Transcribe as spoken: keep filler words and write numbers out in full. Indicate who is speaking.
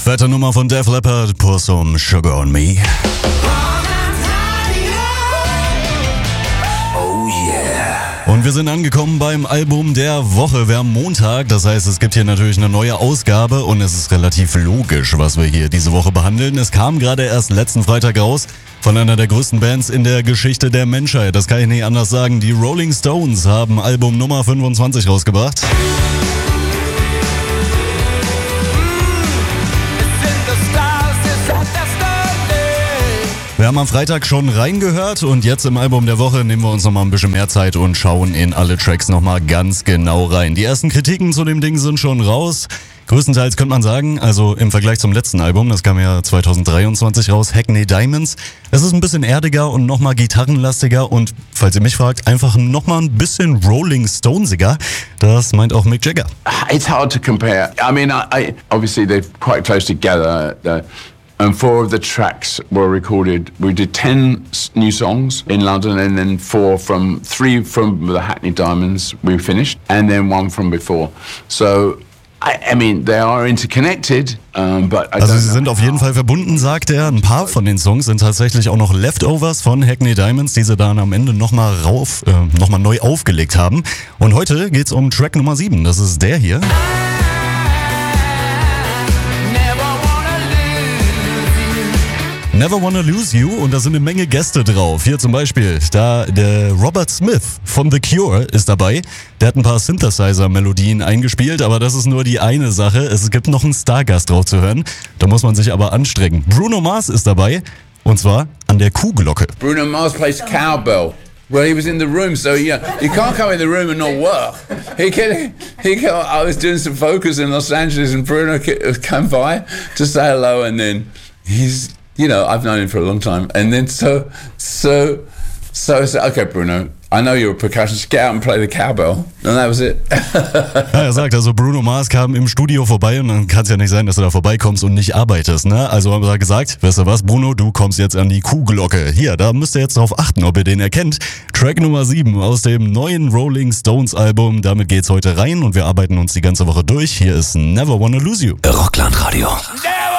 Speaker 1: fette Nummer von Def Leppard, Pour some Sugar on Me.
Speaker 2: Oh yeah.
Speaker 1: Und wir sind angekommen beim Album der Woche. Wir haben Montag, das heißt, es gibt hier natürlich eine neue Ausgabe und es ist relativ logisch, was wir hier diese Woche behandeln. Es kam gerade erst letzten Freitag raus von einer der größten Bands in der Geschichte der Menschheit. Das kann ich nicht anders sagen. Die Rolling Stones haben Album Nummer fünfundzwanzig rausgebracht. Wir haben am Freitag schon reingehört und jetzt im Album der Woche nehmen wir uns nochmal ein bisschen mehr Zeit und schauen in alle Tracks nochmal ganz genau rein. Die ersten Kritiken zu dem Ding sind schon raus. Größtenteils könnte man sagen, also im Vergleich zum letzten Album, das kam ja zwanzig dreiundzwanzig raus, Hackney Diamonds. Es ist ein bisschen erdiger und nochmal gitarrenlastiger und, falls ihr mich fragt, einfach nochmal ein bisschen Rolling Stonesiger. Das meint auch Mick Jagger.
Speaker 2: It's hard to compare. I mean, I, I, obviously they're quite close together. Uh, And four of the tracks were recorded. We did ten new songs in London, and then four from three from the Hackney Diamonds we finished, and then one from before. So, I, I mean, they are interconnected, um, but I
Speaker 1: Also
Speaker 2: don't
Speaker 1: sie sind auf jeden Fall verbunden, sagt er. Ein paar von den Songs sind tatsächlich auch noch Leftovers von Hackney Diamonds, die sie dann am Ende nochmal rauf, äh, nochmal neu aufgelegt haben. Und heute geht's um Track Nummer sieben. Das ist der hier. Never Wanna Lose You, und da sind eine Menge Gäste drauf. Hier zum Beispiel, da der Robert Smith von The Cure ist dabei. Der hat ein paar Synthesizer-Melodien eingespielt, aber das ist nur die eine Sache. Es gibt noch einen Stargast drauf zu hören. Da muss man sich aber anstrengen. Bruno Mars ist dabei, und zwar an der Kuhglocke.
Speaker 2: Bruno Mars plays cowbell. Well, he was in the room, so yeah, you can't come in the room and not work. He can, he can, I was doing some focus in Los Angeles, and Bruno came by to say hello, and then he's, you know, I've known him for a long time, and then so, so, so I said, okay, Bruno, I know you're a percussionist, get out and play the cowbell, and that was it.
Speaker 1: Ja, er sagt also, Bruno Mars kam im Studio vorbei und dann kann es ja nicht sein, dass du da vorbeikommst und nicht arbeitest, ne? Also haben wir gesagt, weißt du was, Bruno, du kommst jetzt an die Kuhglocke. Hier, da müsst ihr jetzt drauf achten, ob ihr den erkennt. Track Nummer sieben aus dem neuen Rolling Stones Album. Damit geht's heute rein und wir arbeiten uns die ganze Woche durch. Hier ist Never Wanna Lose You.
Speaker 3: Rockland Radio.
Speaker 2: Never